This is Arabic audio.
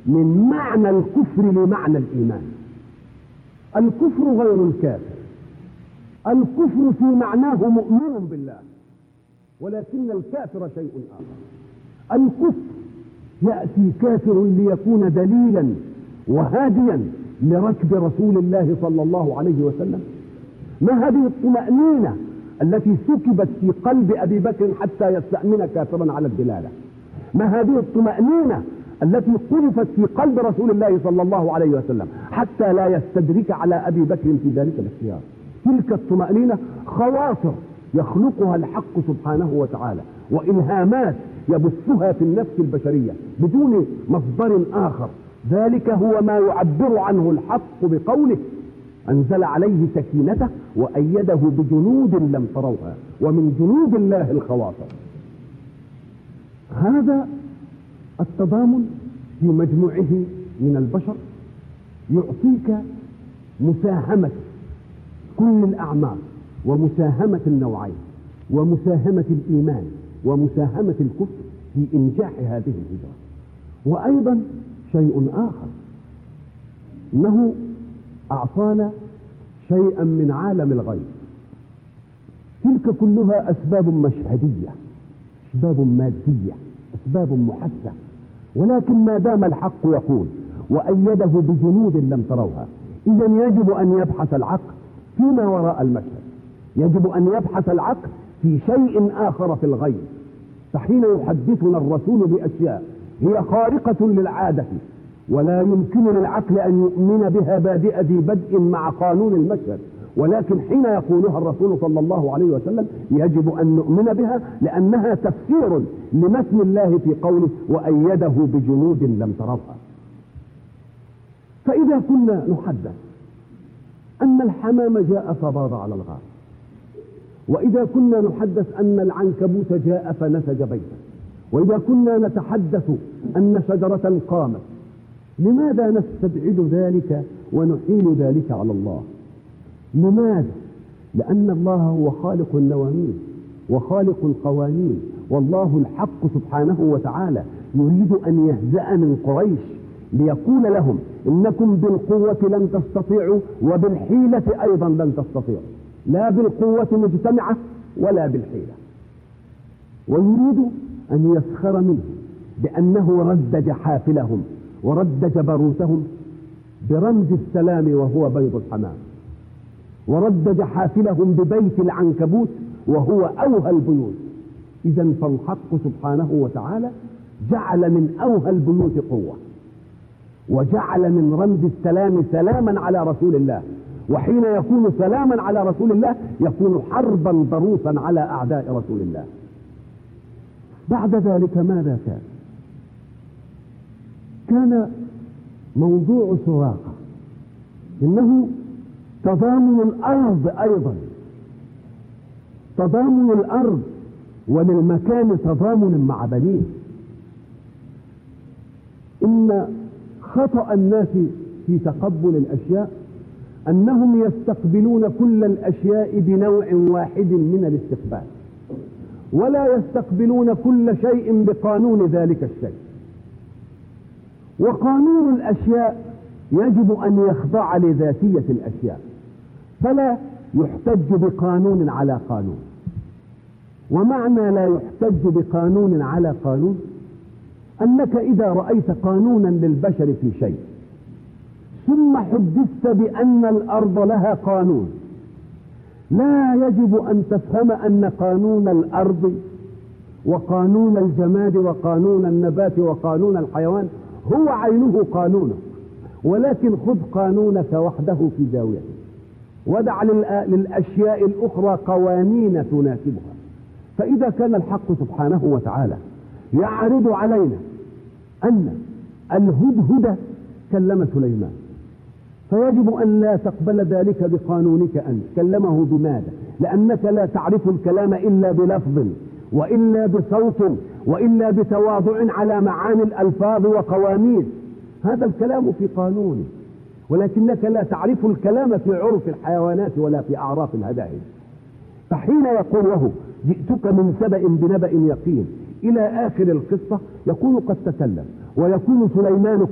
من معنى الكفر لمعنى الإيمان. الكفر غير الكافر، الكفر في معناه مؤمن بالله، ولكن الكافر شيء آخر. الكفر يأتي كافر ليكون دليلا وهاديا لركب رسول الله صلى الله عليه وسلم. ما هذه الطمأنينة التي سكبت في قلب أبي بكر حتى يستأمن كافرا على الدلالة؟ ما هذه الطمأنينة التي قذفت في قلب رسول الله صلى الله عليه وسلم حتى لا يستدرك على أبي بكر في ذلك الاختيار؟ تلك الطمأنينة خواطر يخلقها الحق سبحانه وتعالى، وإلهامات يبثها في النفس البشرية بدون مصدر آخر. ذلك هو ما يعبر عنه الحق بقوله: أنزل عليه سكينته وأيده بجنود لم تروها ومن جنود الله الخواطر. هذا التضامن في مجموعه من البشر يعطيك مساهمة كل الأعمار، ومساهمة النوعين، ومساهمة الإيمان، ومساهمة الكفر في إنجاح هذه الهجرة. وأيضا شيء آخر، إنه أعطانا شيئا من عالم الغيب. تلك كلها أسباب مشهدية، أسباب مادية، أسباب محسة، ولكن ما دام الحق يقول وأيده بجنود لم تروها، إذن يجب أن يبحث العقل فيما وراء المشهد، يجب أن يبحث العقل في شيء آخر في الغيب. فحين يحدثنا الرسول بأشياء هي خارقة للعادة ولا يمكن للعقل أن يؤمن بها بادئ ذي بدء مع قانون المشهد، ولكن حين يقولها الرسول صلى الله عليه وسلم يجب أن نؤمن بها، لأنها تفسير لمثل الله في قوله وأيده بجنود لم تروها. فإذا كنا نحدث أن الحمام جاء فباض على الغار، وإذا كنا نحدث أن العنكبوت جاء فنسج بيتا، وإذا كنا نتحدث أن شجرة قامت، لماذا نستبعد ذلك ونحيل ذلك على الله؟ لماذا؟ لأن الله هو خالق النواميس وخالق القوانين، والله الحق سبحانه وتعالى يريد أن يهزأ من قريش ليقول لهم إنكم بالقوة لن تستطيعوا وبالحيلة أيضا لن تستطيعوا، لا بالقوة مجتمعة ولا بالحيلة. ويريد أن يسخر منه بأنه ردد حافلهم ورد جبروتهم برمز السلام وهو بيض الحمام، وردد حافلهم ببيت العنكبوت وهو أوهى البيوت. إذن فالحق سبحانه وتعالى جعل من أوهى البيوت قوة، وجعل من رمز السلام سلاما على رسول الله، وحين يكون سلاما على رسول الله يكون حربا ضروسا على أعداء رسول الله. بعد ذلك ماذا كان؟ كان موضوع سراقة إنه تضامن الأرض، أيضا تضامن الأرض وللمكان تضامن مع بنيه. إن خطأ الناس في تقبل الأشياء أنهم يستقبلون كل الأشياء بنوع واحد من الاستقبال، ولا يستقبلون كل شيء بقانون ذلك الشيء. وقانون الأشياء يجب أن يخضع لذاتية الأشياء، فلا يحتج بقانون على قانون. ومعنى لا يحتج بقانون على قانون أنك إذا رأيت قانونا للبشر في شيء ثم حدثت بأن الأرض لها قانون، لا يجب أن تفهم أن قانون الأرض وقانون الجماد وقانون النبات وقانون الحيوان هو عينه قانونه، ولكن خذ قانونك وحده في زاويته، ودع للأشياء الأخرى قوانين تناسبها. فإذا كان الحق سبحانه وتعالى يعرض علينا أن الهدهد كلم سليمان، فيجب أن لا تقبل ذلك بقانونك أنت. كلمه بماذا؟ لأنك لا تعرف الكلام إلا بلفظ وإلا بصوت وإلا بتواضع على معاني الألفاظ وقوانين. هذا الكلام في قانونه، ولكنك لا تعرف الكلام في عرف الحيوانات ولا في أعراف الهدائل. فحين يقول له جئتك من سبأ بنبأ يقين إلى آخر القصة يكون قد تكلم، ويكون سليمان